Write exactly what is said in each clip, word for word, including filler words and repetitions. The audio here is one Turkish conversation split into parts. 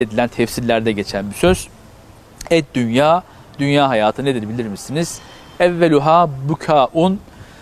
edilen tefsirlerde geçen bir söz. Et dünya, dünya hayatı nedir bilir misiniz? Evveluha bukaun,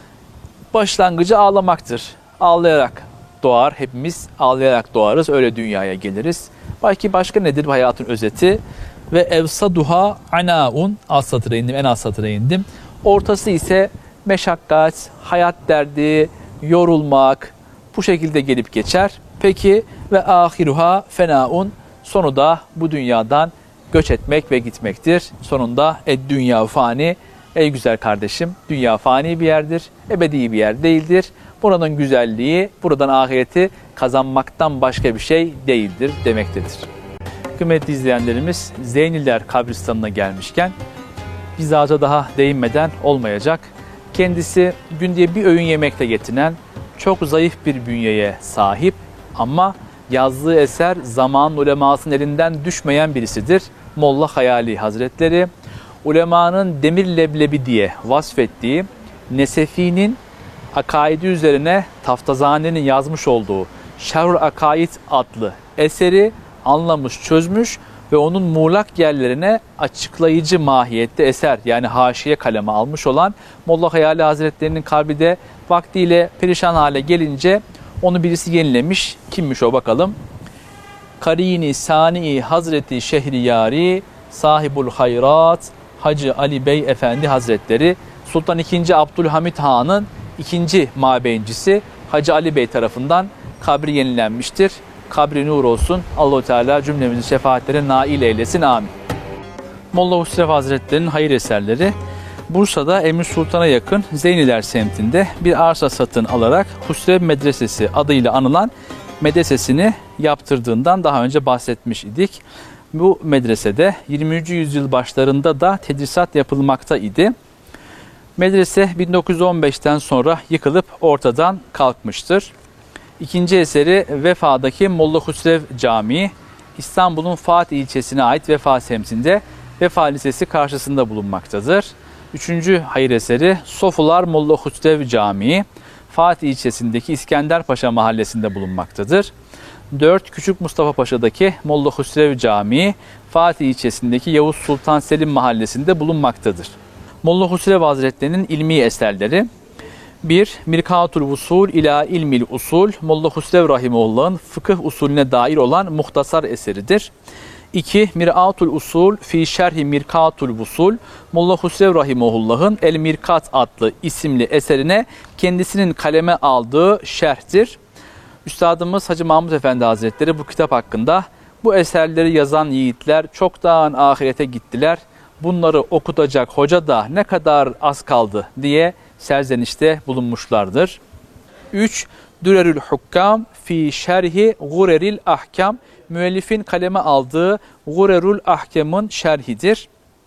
başlangıcı ağlamaktır. Ağlayarak doğar, hepimiz ağlayarak doğarız, öyle dünyaya geliriz. Belki başka nedir bu hayatın özeti? Ve evsaduha anaun, alt satıra indim, en alt satıra indim. Ortası ise meşakkat, hayat derdi, yorulmak, bu şekilde gelip geçer. Peki ve ahiruha fenaun, sonu da bu dünyadan göç etmek ve gitmektir. Sonunda ed dünya fani, ey güzel kardeşim, dünya fani bir yerdir, ebedi bir yer değildir. Buranın güzelliği, buradan ahireti kazanmaktan başka bir şey değildir demektedir. Kıymetli izleyenlerimiz, Zeyniler kabristanına gelmişken biz ağaca daha değinmeden olmayacak. Kendisi günde bir öğün yemekle yetinen, çok zayıf bir bünyeye sahip ama yazdığı eser zamanın ulemasının elinden düşmeyen birisidir. Molla Hayali Hazretleri, ulemanın demir leblebi diye vasfettiği Nesefi'nin akaidi üzerine Taftazane'nin yazmış olduğu Şerhul Akaid adlı eseri anlamış, çözmüş ve onun muğlak yerlerine açıklayıcı mahiyette eser, yani haşiye kaleme almış olan Molla Hayali Hazretleri'nin kalbi de vaktiyle perişan hale gelince onu birisi yenilemiş. Kimmiş o bakalım? Karini Sani Hazreti Şehriyari Sahibul Hayrat Hacı Ali Bey Efendi Hazretleri, Sultan ikinci. Abdülhamit Han'ın ikinci mabeyincisi Hacı Ali Bey tarafından kabri yenilenmiştir. Kabri nur olsun. Allah-u Teala cümlemizin şefaatlere nail eylesin. Amin. Molla Husrev Hazretleri'nin hayır eserleri Bursa'da Emir Sultan'a yakın Zeyniler semtinde bir arsa satın alarak Husrev Medresesi adıyla anılan medresesini yaptırdığından daha önce bahsetmiş idik. Bu medresede yirminci yüzyıl başlarında da tedrisat yapılmakta idi. Medrese bin dokuz yüz on beşten sonra yıkılıp ortadan kalkmıştır. İkinci eseri Vefa'daki Molla Husrev Camii, İstanbul'un Fatih ilçesine ait Vefa semtinde Vefa Lisesi karşısında bulunmaktadır. Üçüncü hayır eseri Sofular Molla Husrev Camii, Fatih ilçesindeki İskenderpaşa mahallesinde bulunmaktadır. Dört Küçük Mustafa Paşa'daki Molla Husrev Camii, Fatih ilçesindeki Yavuz Sultan Selim mahallesinde bulunmaktadır. Molla Husrev Hazretleri'nin ilmi eserleri: bir Mirkatul Vusul ila İlmil Usul, Molla Husrev Rahimullah'ın fıkıh usulüne dair olan muhtasar eseridir. iki Mir'atul Usul fi Şerhi Mirkatul Vusul, Molla Husrev Rahimullah'ın El Mirkat adlı isimli eserine kendisinin kaleme aldığı şerhtir. Üstadımız Hacı Mahmud Efendi Hazretleri bu kitap hakkında, bu eserleri yazan yiğitler çoktan ahirete gittiler, bunları okutacak hoca da ne kadar az kaldı diye serzenişte bulunmuşlardır. üç Dürerül Hukkam fi Şerhi Gureril Ahkam, müellifin kaleme aldığı Gurerül Ahkam'ın şerhidir.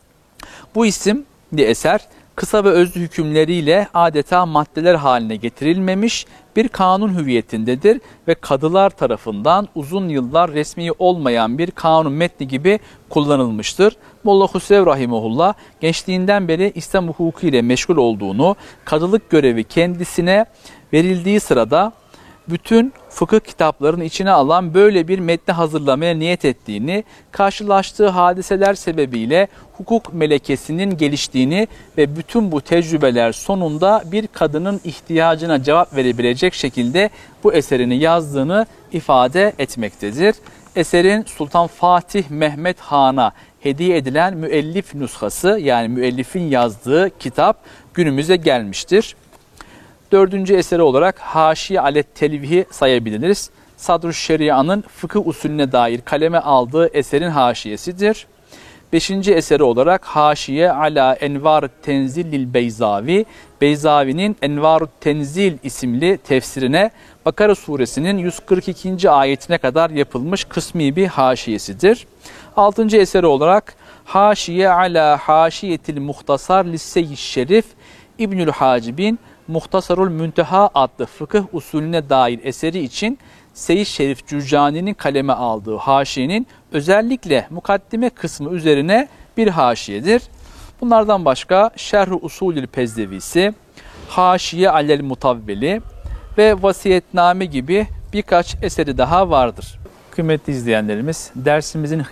Bu isimli eser kısa ve özlü hükümleriyle adeta maddeler haline getirilmemiş bir kanun hüviyetindedir ve kadılar tarafından uzun yıllar resmi olmayan bir kanun metni gibi kullanılmıştır. Molla Husrev Rahimullah gençliğinden beri İslam hukuku ile meşgul olduğunu, kadılık görevi kendisine verildiği sırada bütün fıkıh kitaplarının içine alan böyle bir metni hazırlamaya niyet ettiğini, karşılaştığı hadiseler sebebiyle hukuk melekesinin geliştiğini ve bütün bu tecrübeler sonunda bir kadının ihtiyacına cevap verebilecek şekilde bu eserini yazdığını ifade etmektedir. Eserin Sultan Fatih Mehmet Han'a hediye edilen müellif nüshası, yani müellifin yazdığı kitap günümüze gelmiştir. Dördüncü eseri olarak Haşiye Alet Telvihi sayabiliriz. Sadr-ı Şeria'nın fıkıh usulüne dair kaleme aldığı eserin haşiyesidir. Beşinci eseri olarak Haşiye Ala Envar Tenzil lil Beyzavi, Beyzavi'nin Envar Tenzil isimli tefsirine Bakara suresinin yüz kırk ikinci ayetine kadar yapılmış kısmi bir haşiyesidir. Altıncı eseri olarak Haşiye Ala Haşiyetil Muhtasar Lisseyi Şerif, İbnül Hacib'in Muhtasarul Münteha adlı fıkıh usulüne dair eseri için Seyyid Şerif Cürcani'nin kaleme aldığı haşiyenin özellikle mukaddime kısmı üzerine bir haşiyedir. Bunlardan başka Şerh-i Usulül Pezdevisi, Haşiye Alel Mutavveli ve Vasiyetname gibi birkaç eseri daha vardır. Kıymetli izleyenlerimiz, dersimizin